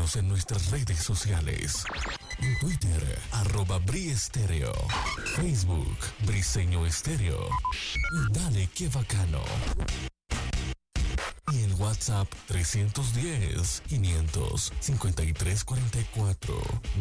Síguenos en nuestras redes sociales. En Twitter, @BriEstereo. Facebook, Briseño Estéreo. Y dale que bacano. Y el WhatsApp 310-553-44.